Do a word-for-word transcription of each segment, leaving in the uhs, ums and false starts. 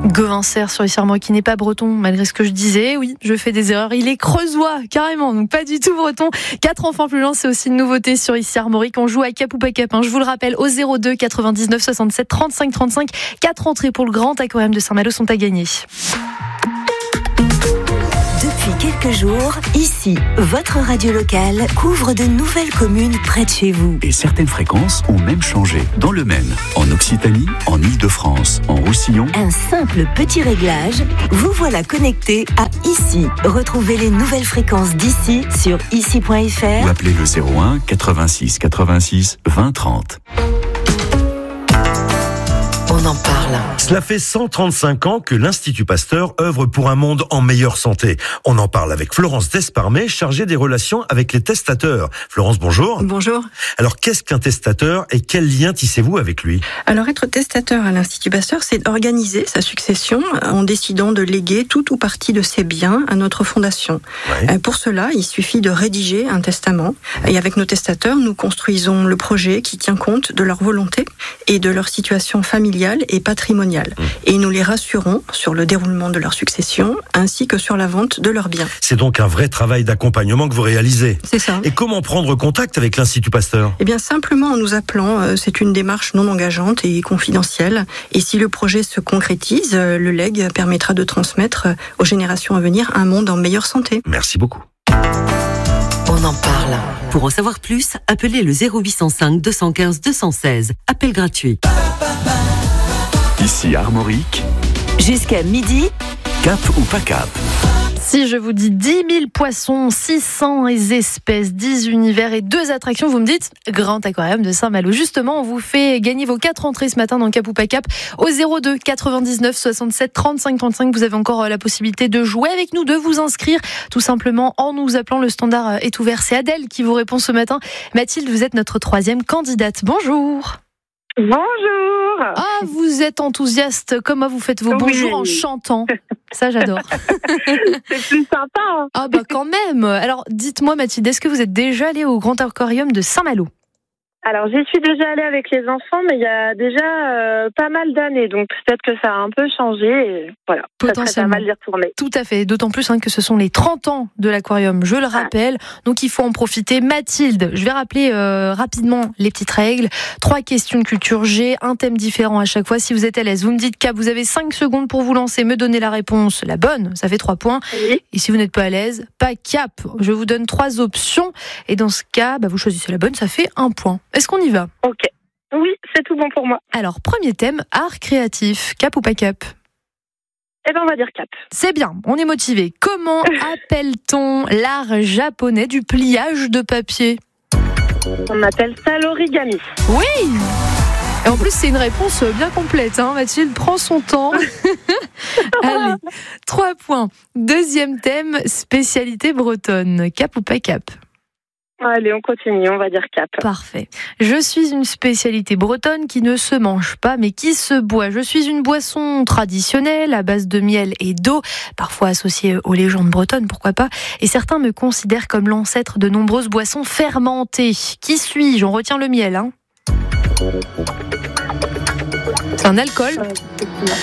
Gauvin Serre sur Isère qui n'est pas breton, malgré ce que je disais. Oui, je fais des erreurs. Il est creusois, carrément, donc pas du tout breton. Quatre enfants plus loin, c'est aussi une nouveauté sur Isère On joue à cap ou pas cap. Hein. Je vous le rappelle, au zéro deux quatre-vingt-dix-neuf soixante-sept trente-cinq trente-cinq. Quatre entrées pour le grand aquarium de Saint-Malo sont à gagner. Depuis quelques jours, ici, votre radio locale couvre de nouvelles communes près de chez vous. Et certaines fréquences ont même changé. Dans le Maine, en Occitanie, en Île-de-France, en Roussillon. Un simple petit réglage, vous voilà connecté à Ici. Retrouvez les nouvelles fréquences d'ici sur ici point f r Ou appelez le zéro un quatre-vingt-six quatre-vingt-six vingt trente. On en parle. Cela fait cent trente-cinq ans que l'Institut Pasteur œuvre pour un monde en meilleure santé. On en parle avec Florence Desparmet, chargée des relations avec les testateurs. Florence, bonjour. Bonjour. Alors, qu'est-ce qu'un testateur et quel lien tissez-vous avec lui ? Alors, être testateur à l'Institut Pasteur, c'est organiser sa succession en décidant de léguer tout ou partie de ses biens à notre fondation. Ouais. Pour cela, il suffit de rédiger un testament. Et avec nos testateurs, nous construisons le projet qui tient compte de leur volonté et de leur situation familiale et patrimoniale. Mmh. Et nous les rassurons sur le déroulement de leur succession ainsi que sur la vente de leurs biens. C'est donc un vrai travail d'accompagnement que vous réalisez. C'est ça. Et comment prendre contact avec l'Institut Pasteur ? Eh bien, simplement en nous appelant. C'est une démarche non engageante et confidentielle. Et si le projet se concrétise, le legs permettra de transmettre aux générations à venir un monde en meilleure santé. Merci beaucoup. On en parle. Pour en savoir plus, appelez le zéro huit cent cinq deux cent quinze deux cent seize. Appel gratuit. Ici Armorique. Jusqu'à midi. Cap ou pas cap ? Si je vous dis dix mille poissons, six cents espèces, dix univers et deux attractions, vous me dites Grand Aquarium de Saint-Malo. Justement, on vous fait gagner vos quatre entrées ce matin dans Cap ou pas cap au zéro deux quatre-vingt-dix-neuf soixante-sept trente-cinq trente-cinq. Vous avez encore la possibilité de jouer avec nous, de vous inscrire tout simplement en nous appelant. Le standard est ouvert. C'est Adèle qui vous répond ce matin. Mathilde, vous êtes notre troisième candidate. Bonjour. Bonjour. Ah, vous êtes enthousiaste. Comment vous faites vos bonjours oui. en chantant ? Ça, j'adore. C'est plus sympa. Hein. Ah bah quand même. Alors, dites-moi Mathilde, est-ce que vous êtes déjà allée au Grand Aquarium de Saint-Malo ? Alors, j'y suis déjà allée avec les enfants, mais il y a déjà euh, pas mal d'années, donc peut-être que ça a un peu changé. Et voilà, ça serait pas mal d'y retourner. Tout à fait, d'autant plus hein, que ce sont les trente ans de l'aquarium, je le rappelle. Ah. Donc, il faut en profiter. Mathilde, je vais rappeler euh, rapidement les petites règles. Trois questions de culture G, un thème différent à chaque fois. Si vous êtes à l'aise, vous me dites cap, vous avez cinq secondes pour vous lancer, me donner la réponse, la bonne, ça fait trois points. Oui. Et si vous n'êtes pas à l'aise, pas cap. Je vous donne trois options. Et dans ce cas, bah, vous choisissez la bonne, ça fait un point. Est-ce qu'on y va ? Ok. Oui, c'est tout bon pour moi. Alors, premier thème, art créatif. Cap ou pas cap ? Eh bien, on va dire cap. C'est bien, on est motivé. Comment appelle-t-on l'art japonais du pliage de papier ? On appelle ça l'origami. Oui ! Et en plus, c'est une réponse bien complète. Hein. Mathilde prend son temps. Allez, trois points. Deuxième thème, spécialité bretonne. Cap ou pas cap ? Allez, on continue, on va dire cap. Parfait. Je suis une spécialité bretonne qui ne se mange pas, mais qui se boit. Je suis une boisson traditionnelle à base de miel et d'eau, parfois associée aux légendes bretonnes, pourquoi pas. Et certains me considèrent comme l'ancêtre de nombreuses boissons fermentées. Qui suis-je ? On retient le miel, hein ? C'est un alcool ? L'orgeat ?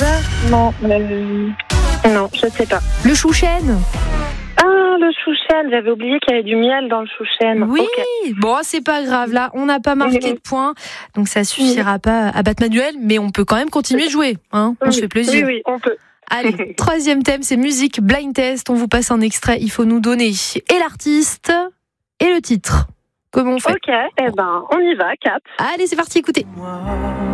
Non. Euh... Non, je ne sais pas. Le chouchen ? Ah, le chouchen, j'avais oublié qu'il y avait du miel dans le chouchen. Oui, okay. Bon, c'est pas grave, là, on n'a pas marqué de points, donc ça suffira pas à battre Manuel, mais on peut quand même continuer de jouer, hein, on oui, se fait plaisir. Oui, oui, on peut. Allez, troisième thème, c'est musique, blind test, on vous passe un extrait, il faut nous donner et l'artiste et le titre. Comment on fait ? Ok, eh ben, on y va, cap. Allez, c'est parti, écoutez.